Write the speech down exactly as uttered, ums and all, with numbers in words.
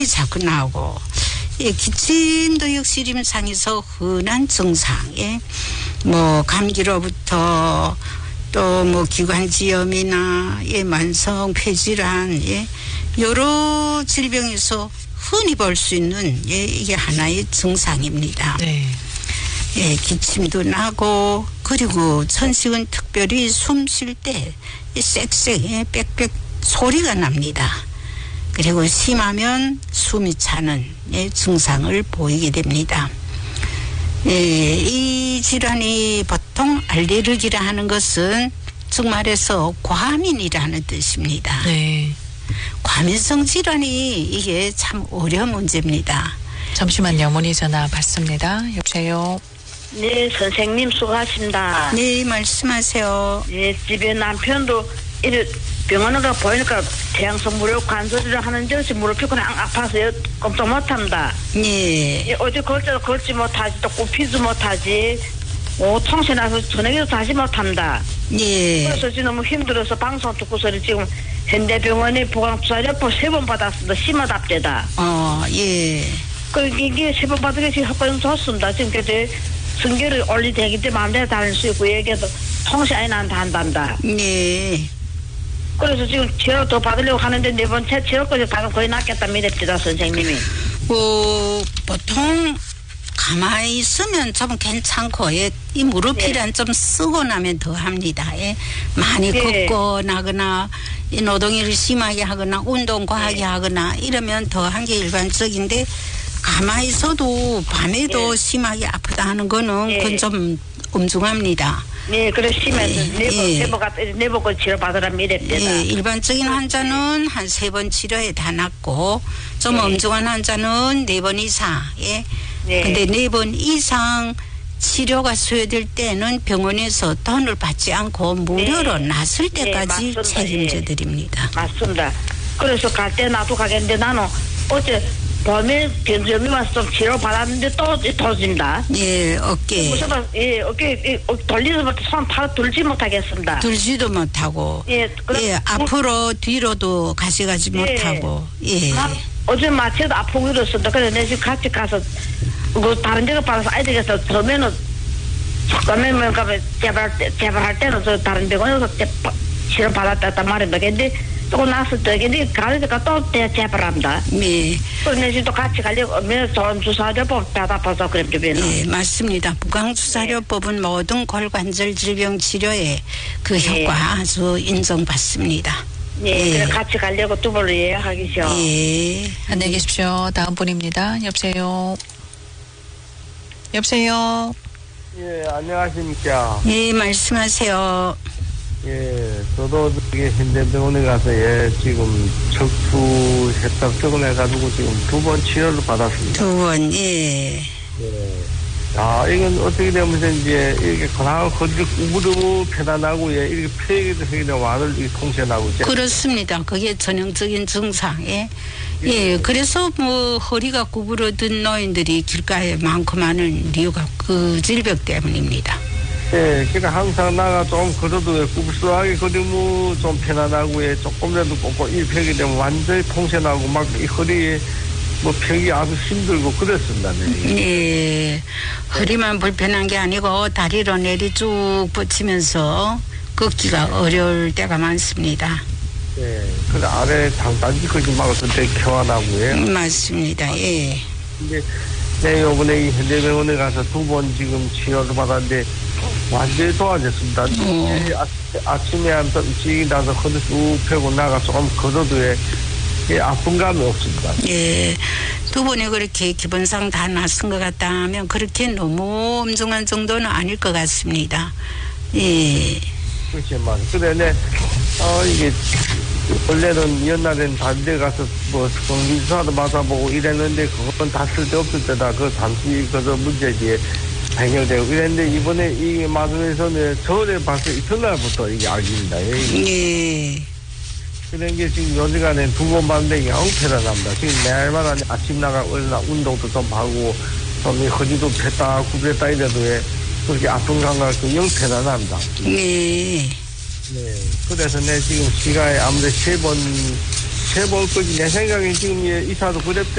자꾸 나오고, 예, 기침도 역시 임상에서 흔한 증상에 뭐 감기로부터 또 뭐 기관지염이나 예, 만성 폐질환, 예, 여러 질병에서 흔히 볼 수 있는 예, 이게 하나의 증상입니다. 네. 예, 기침도 나고 그리고 천식은 특별히 숨 쉴 때 쌕쌕 예, 빽빽 소리가 납니다. 그리고 심하면 숨이 차는 예, 증상을 보이게 됩니다. 예, 이 질환이 보통 알레르기라 하는 것은 즉 말해서 과민이라는 뜻입니다. 네. 과민성 질환이 이게 참 어려운 문제입니다. 잠시만요. 어머니 전화 받습니다. 여보세요. 네, 선생님 수고하십니다. 네, 말씀하세요. 네, 집에 남편도 이래 병원에 가 보니까 태양성 무릎 관절이라 하는데 어찌 무릎이 그냥 아파서 꼼짝 못합니다. 네. 예, 어제 걸쳐도 걸지 못하지 또 굽히지 못하지 오 통신 나서 저녁에도 다시 못합니다. 네. 그래서 지금 너무 힘들어서 방송 듣고서는 지금 현대병원에 보강주사료법 세 번 받았습니다. 심하답대다. 어, 예. 그 이게 세 번 받은 게 지금 효과는 좋습니다. 지금 그때 승계를 올리되기 때문에 마음대로 다닐 수 있고 얘기해도 통신이 난다 한단다. 네. 그래서 지금 치료 더 받으려고 하는데 네 번째 치료까지 받으면 거의 낫겠다 믿읍니다 선생님이. 뭐 보통 가만히 있으면 좀 괜찮고 예, 이 무릎이란 네. 좀 쓰고 나면 더 합니다. 예. 많이 네. 걷고 나거나 이 노동일을 심하게 하거나 운동 과하게 네. 하거나 이러면 더 한 게 일반적인데 가만히 있어도 밤에도 네. 심하게 아프다 하는 거는 네. 그건 좀 엄중합니다. 네, 그래 심해서 예, 네번 예. 네번 갔다 네번 거 치료 받으라 믿읍니다. 예, 일반적인 환자는 한 세 번 치료에 다 낫고 좀 네. 엄중한 환자는 네 번 이상. 예. 네. 근데 네 번 이상 치료가 소요될 때는 병원에서 돈을 받지 않고 무료로 네. 낫을 네, 때까지 맞습니다. 책임져 예. 드립니다. 맞습니다. 그래서 갈 때 나도 가겠는데 나는 어제 밤에 병점이 와서 좀 치료 받았는데 또 터진다. 예, 어깨 무슨 예 어깨 예, 어, 돌리서부터 손 바로 들지 못하겠습니다. 들지도 못하고 예, 그럼 예, 앞으로 뒤로도 가시가지 예. 못하고 예. 난 어제 마취도 아프고 이랬습니다. 그래서 내 집 같이 가서 그 다른 데가 받아서 아이들에서 처음에는 처음에는 가면 제발 제발 할 때는 저 다른 병원에서 치료 받았다 말입니다. 근데 또 나서 또 근데 가니까 또 제발합니다. 네. 그래서 내 집도 같이 가려고 하면 좋은 주사료법 받아봐서 그랬더니 예, 맞습니다. 부강주사료법은 모든 골관절 질병 치료에 그 예. 효과 아주 인정받습니다. 예, 예. 그래 같이 가려고 두 번로 예약하기죠. 예. 안녕히 계십시오. 다음 분입니다. 여보세요. 여보세요. 예, 안녕하십니까. 예, 말씀하세요. 예, 저도 저기 현대병원에 가서 예, 지금 척추 협착증을 해가지고 지금 두 번 치료를 받았습니다. 두 번, 예. 예. 아, 이건 어떻게 되면 이제 이렇게 그냥 허리를 구부르고 편안하고 예, 이렇게 폐기도 되게 완을 이렇게 통신하고 이제. 그렇습니다. 그게 전형적인 증상. 예. 예, 그래서 뭐 허리가 구부러든 노인들이 길가에 많고 많은 이유가 그 질병 때문입니다. 예, 그러니까 항상 나가 좀 걸어도 구부스하게 걸으면 좀 편안하고 예, 조금이라도 꽂고 이 펴게 되면 완전히 통신하고 막 이 허리에 뭐 펴기 아주 힘들고 그랬습니다. 네. 예. 허리만 불편한 게 아니고 다리로 내리 쭉 뻗치면서 걷기가 어려울 때가 많습니다. 예, 그 아래 장단지 거기 막 어떤 때 켜안하고 예. 맞습니다. 예. 근데 내 요번에 이 현대병원에 가서 두 번 지금 치료를 받았는데 완전히 좋아졌습니다. 어. 아, 아침에 한번 일찍 나서 허리 쭉 펴고 나가 조금 걸어도 예, 예, 아픈 감이 없습니다. 예. 두 번에 그렇게 기본상 다 낫은 것 같다면 그렇게 너무 엄중한 정도는 아닐 것 같습니다. 예. 그렇지, 말. 그래, 내, 어, 이게, 원래는 옛날엔 다른 데 가서 뭐, 건기주사도 맞아보고 이랬는데 그건 다 쓸데없을 때다. 그 잠시 그저 문제지에 해결되고 이랬는데 이번에 이 맞으면서는 저번에 봤을 이튿날부터 이게 알깁니다. 예. 그런 게 지금 요즘간에 두 번 봤는데 영 편안합니다. 지금 매일마다 아침 나가 얼나 운동도 좀 하고 좀 허리도 폈다 구부렸다 이래도 왜 그렇게 아픈 감각 영 편안합니다. 예. 네. 그래서 내 지금 시가에 아무래도 세 번, 세 번 거지. 내 생각에 지금 이 이사도 그랬대.